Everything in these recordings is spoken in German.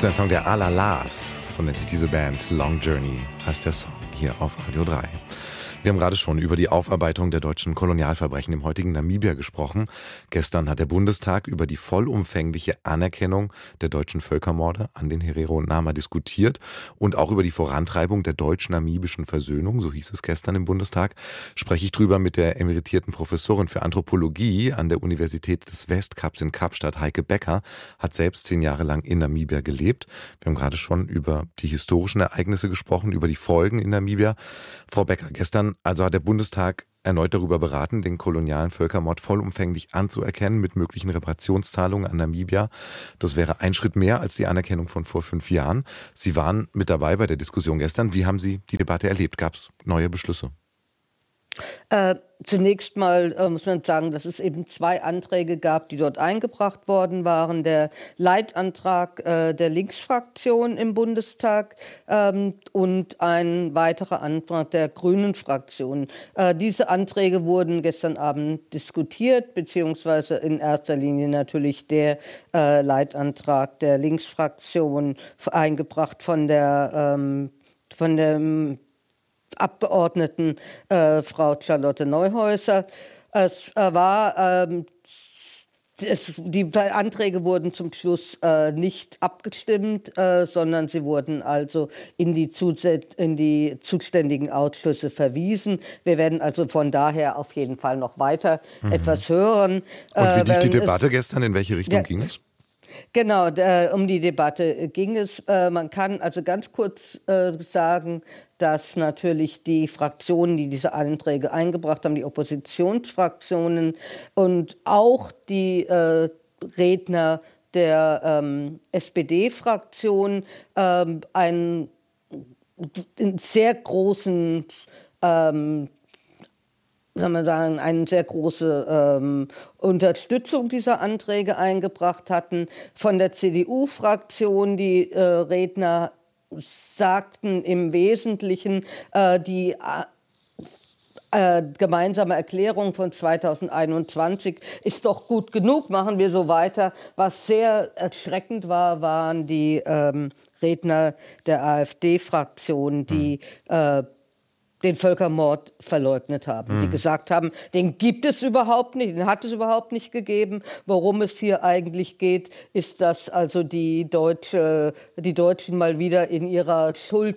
Ein Song der Alalas, so nennt sich diese Band. Long Journey heißt der Song hier auf Radio 3. Wir haben gerade schon über die Aufarbeitung der deutschen Kolonialverbrechen im heutigen Namibia gesprochen. Gestern hat der Bundestag über die vollumfängliche Anerkennung der deutschen Völkermorde an den Herero und Nama diskutiert und auch über die Vorantreibung der deutsch-namibischen Versöhnung, so hieß es gestern im Bundestag, spreche ich drüber mit der emeritierten Professorin für Anthropologie an der Universität des Westkaps in Kapstadt, Heike Becker, hat selbst 10 Jahre lang in Namibia gelebt. Wir haben gerade schon über die historischen Ereignisse gesprochen, über die Folgen in Namibia. Frau Becker, gestern also hat der Bundestag erneut darüber beraten, den kolonialen Völkermord vollumfänglich anzuerkennen mit möglichen Reparationszahlungen an Namibia. Das wäre ein Schritt mehr als die Anerkennung von vor 5 Jahren. Sie waren mit dabei bei der Diskussion gestern. Wie haben Sie die Debatte erlebt? Gab es neue Beschlüsse? Zunächst mal muss man sagen, dass es eben 2 Anträge gab, die dort eingebracht worden waren. Der Leitantrag der Linksfraktion im Bundestag und ein weiterer Antrag der Grünen-Fraktion. Diese Anträge wurden gestern Abend diskutiert, beziehungsweise in erster Linie natürlich der Leitantrag der Linksfraktion eingebracht von der Abgeordneten Frau Charlotte Neuhäuser. Die Anträge wurden zum Schluss nicht abgestimmt, sondern sie wurden also in die zuständigen Ausschüsse verwiesen. Wir werden also von daher auf jeden Fall noch weiter etwas hören. Und wie lief die Debatte gestern? In welche Richtung ging es? Genau, um die Debatte ging es. Man kann also ganz kurz sagen, dass natürlich die Fraktionen, die diese Anträge eingebracht haben, die Oppositionsfraktionen und auch die Redner der SPD-Fraktion einen sehr großen eine sehr große Unterstützung dieser Anträge eingebracht hatten. Von der CDU-Fraktion, die Redner sagten im Wesentlichen, die gemeinsame Erklärung von 2021 ist doch gut genug, machen wir so weiter. Was sehr erschreckend war, waren die Redner der AfD-Fraktion, die den Völkermord verleugnet haben, die gesagt haben, den gibt es überhaupt nicht, den hat es überhaupt nicht gegeben. Worum es hier eigentlich geht, ist, dass also die Deutschen mal wieder in ihrer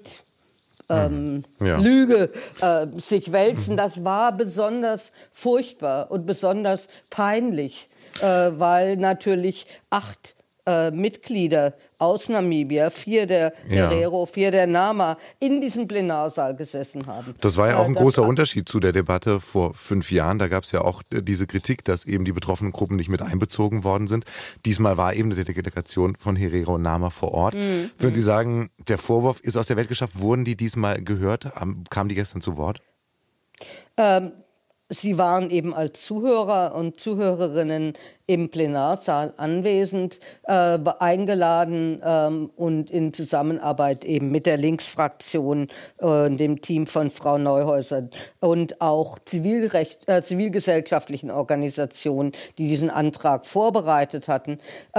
Lüge sich wälzen. Das war besonders furchtbar und besonders peinlich, weil natürlich 8 Mitglieder aus Namibia, 4 der Herero, 4 der Nama, in diesem Plenarsaal gesessen haben. Das war ja auch ein großer Unterschied zu der Debatte vor 5 Jahren. Da gab es ja auch diese Kritik, dass eben die betroffenen Gruppen nicht mit einbezogen worden sind. Diesmal war eben eine Delegation von Herero und Nama vor Ort. Würden Sie sagen, der Vorwurf ist aus der Welt geschafft? Wurden die diesmal gehört? Kamen die gestern zu Wort? Sie waren eben als Zuhörer und Zuhörerinnen im Plenarsaal anwesend, eingeladen und in Zusammenarbeit eben mit der Linksfraktion, dem Team von Frau Neuhäuser und auch zivilgesellschaftlichen Organisationen, die diesen Antrag vorbereitet hatten.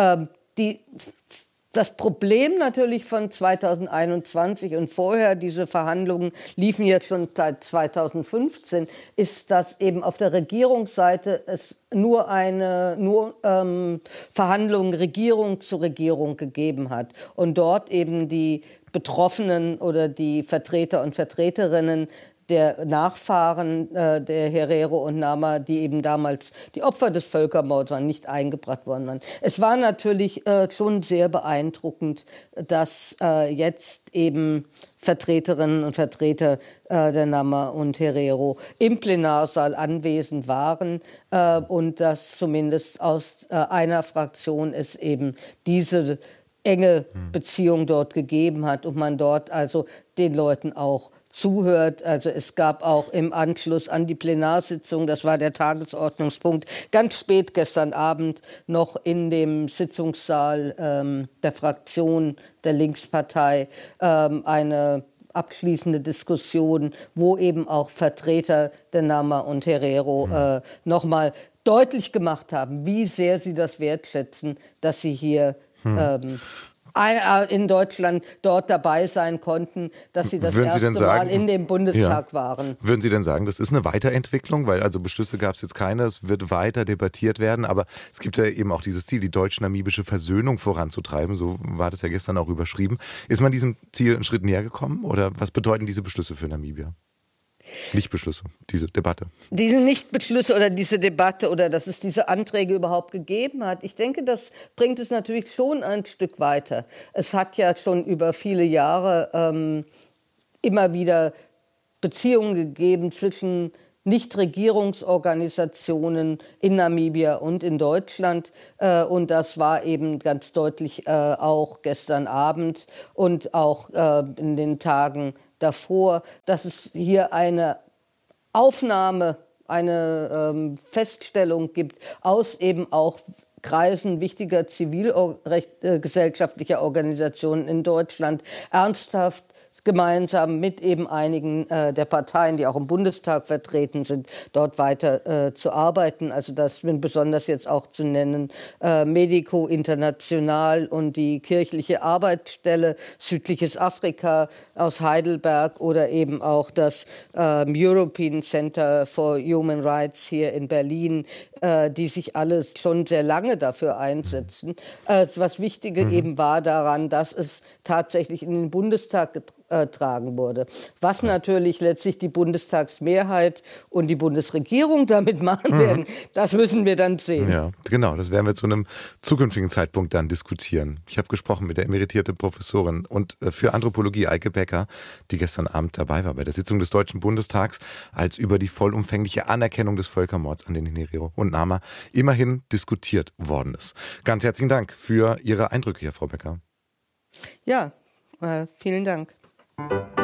Das Problem natürlich von 2021 und vorher, diese Verhandlungen liefen jetzt schon seit 2015, ist, dass eben auf der Regierungsseite es nur Verhandlungen Regierung zu Regierung gegeben hat und dort eben die Betroffenen oder die Vertreter und Vertreterinnen der Nachfahren der Herero und Nama, die eben damals die Opfer des Völkermords waren, nicht eingebracht worden waren. Es war natürlich schon sehr beeindruckend, dass jetzt eben Vertreterinnen und Vertreter der Nama und Herero im Plenarsaal anwesend waren und dass zumindest aus einer Fraktion es eben diese enge Beziehung dort gegeben hat und man dort also den Leuten auch zuhört. Also es gab auch im Anschluss an die Plenarsitzung, das war der Tagesordnungspunkt, ganz spät gestern Abend noch in dem Sitzungssaal der Fraktion der Linkspartei eine abschließende Diskussion, wo eben auch Vertreter der Nama und Herero nochmal deutlich gemacht haben, wie sehr sie das wertschätzen, dass sie hier in Deutschland dort dabei sein konnten, dass sie das erste Mal in dem Bundestag waren. Würden Sie denn sagen, das ist eine Weiterentwicklung? Weil also Beschlüsse gab es jetzt keine, es wird weiter debattiert werden, aber es gibt ja eben auch dieses Ziel, die deutsch-namibische Versöhnung voranzutreiben, so war das ja gestern auch überschrieben. Ist man diesem Ziel einen Schritt näher gekommen oder was bedeuten diese Beschlüsse für Namibia? Nichtbeschlüsse, diese Debatte. Diese Nichtbeschlüsse oder diese Debatte oder dass es diese Anträge überhaupt gegeben hat, ich denke, das bringt es natürlich schon ein Stück weiter. Es hat ja schon über viele Jahre immer wieder Beziehungen gegeben zwischen Nichtregierungsorganisationen in Namibia und in Deutschland. Und das war eben ganz deutlich auch gestern Abend und auch in den Tagen davor, dass es hier eine Aufnahme, eine Feststellung gibt aus eben auch Kreisen wichtiger zivilgesellschaftlicher Organisationen in Deutschland, ernsthaft gemeinsam mit eben einigen der Parteien, die auch im Bundestag vertreten sind, dort weiter zu arbeiten. Also das sind besonders jetzt auch zu nennen Medico International und die kirchliche Arbeitsstelle Südliches Afrika aus Heidelberg oder eben auch das European Center for Human Rights hier in Berlin, die sich alles schon sehr lange dafür einsetzen. Was Wichtige eben war daran, dass es tatsächlich in den Bundestag getragen wurde. Was natürlich letztlich die Bundestagsmehrheit und die Bundesregierung damit machen werden, das müssen wir dann sehen. Ja, genau, das werden wir zu einem zukünftigen Zeitpunkt dann diskutieren. Ich habe gesprochen mit der emeritierten Professorin und für Anthropologie Eike Becker, die gestern Abend dabei war bei der Sitzung des Deutschen Bundestags, als über die vollumfängliche Anerkennung des Völkermords an den Herero und Nama immerhin diskutiert worden ist. Ganz herzlichen Dank für Ihre Eindrücke hier, Frau Becker. Ja, vielen Dank.